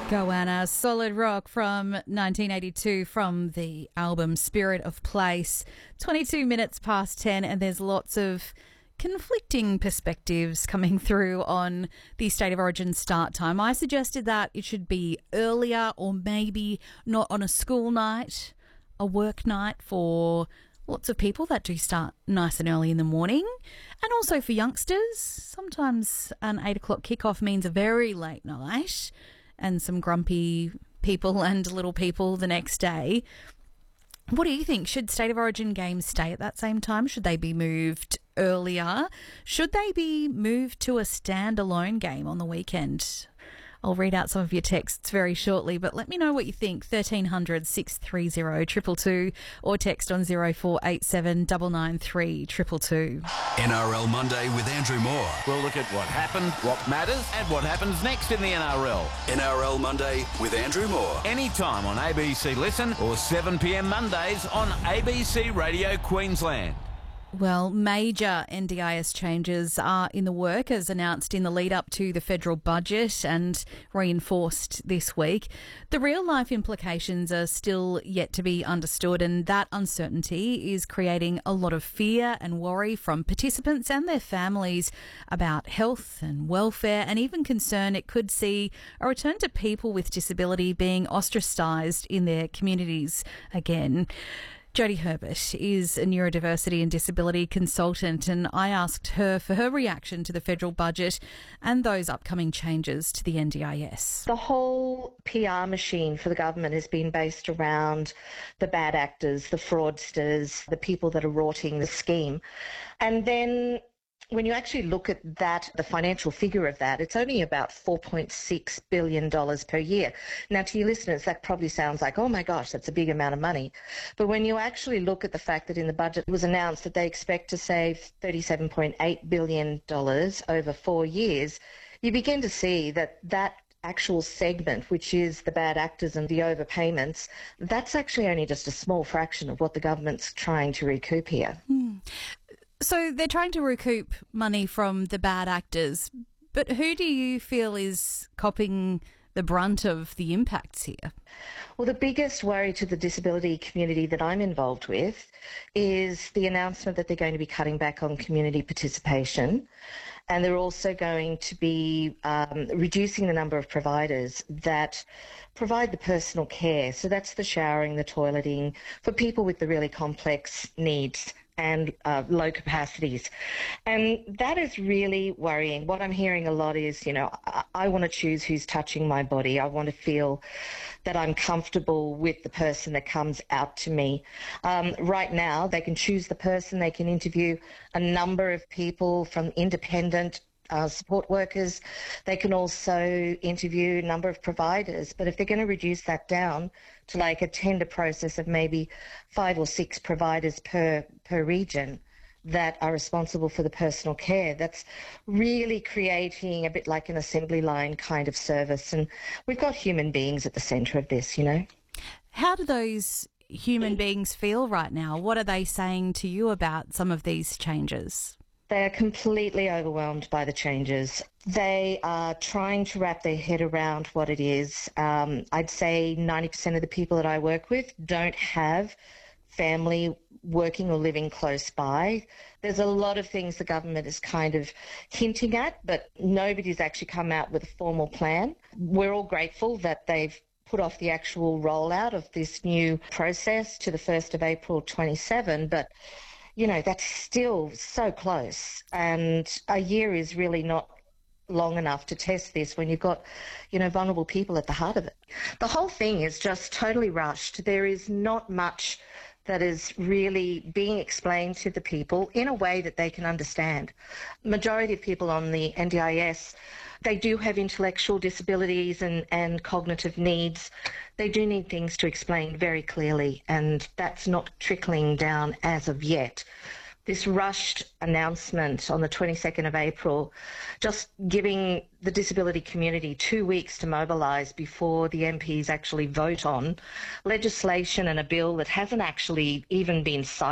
Goanna, Solid Rock from 1982 from the album Spirit of Place. 22 minutes past 10 and there's lots of conflicting perspectives coming through on the State of Origin start time. I suggested that it should be earlier or maybe not on a school night, a work night for lots of people that do start nice and early in the morning. And also for youngsters, sometimes an 8 o'clock kickoff means a very late night and some grumpy people and little people the next day. What do you think? Should State of Origin games stay at that same time? Should they be moved earlier? Should they be moved to a standalone game on the weekend? I'll read out some of your texts very shortly, but let me know what you think. 1300 630 222 or text on 0487 993 222. NRL Monday with Andrew Moore. We'll look at what happened, what matters, and what happens next in the NRL. NRL Monday with Andrew Moore. Anytime on ABC Listen or 7 p.m. Mondays on ABC Radio Queensland. Well, major NDIS changes are in the work as announced in the lead up to the federal budget and reinforced this week. The real life implications are still yet to be understood, and that uncertainty is creating a lot of fear and worry from participants and their families about health and welfare, and even concern it could see a return to people with disability being ostracised in their communities again. Jodie Herbert is a neurodiversity and disability consultant, and I asked her for her reaction to the federal budget and those upcoming changes to the NDIS. The whole PR machine for the government has been based around the bad actors, the fraudsters, the people that are rorting the scheme. And then when you actually look at that, the financial figure of that, it's only about $4.6 billion per year. Now, to your listeners, that probably sounds like, oh my gosh, that's a big amount of money. But when you actually look at the fact that in the budget it was announced that they expect to save $37.8 billion over 4 years, you begin to see that actual segment, which is the bad actors and the overpayments, that's actually only just a small fraction of what the government's trying to recoup here. So they're trying to recoup money from the bad actors, but who do you feel is copping the brunt of the impacts here? Well, the biggest worry to the disability community that I'm involved with is the announcement that they're going to be cutting back on community participation, and they're also going to be reducing the number of providers that provide the personal care. So that's the showering, the toileting for people with the really complex needs and low capacities. And that is really worrying. What I'm hearing a lot is, I want to choose who's touching my body. I want to feel that I'm comfortable with the person that comes out to me. Right now, they can choose the person. They can interview a number of people from independent support workers. They can also interview a number of providers. But if they're going to reduce that down to like a tender process of maybe 5 or 6 providers per region that are responsible for the personal care, that's really creating a bit like an assembly line kind of service. And we've got human beings at the centre of this, How do those human beings feel right now? What are they saying to you about some of these changes? They are completely overwhelmed by the changes. They are trying to wrap their head around what it is. I'd say 90% of the people that I work with don't have family working or living close by. There's a lot of things the government is kind of hinting at, but nobody's actually come out with a formal plan. We're all grateful that they've put off the actual rollout of this new process to the 1st of April 27, but that's still so close, and a year is really not long enough to test this when you've got, vulnerable people at the heart of it. The whole thing is just totally rushed. There is not much that is really being explained to the people in a way that they can understand. Majority of people on the NDIS, they do have intellectual disabilities and cognitive needs. They do need things to explain very clearly, and that's not trickling down as of yet. This rushed announcement on the 22nd of April, just giving the disability community 2 weeks to mobilise before the MPs actually vote on legislation and a bill that hasn't actually even been cited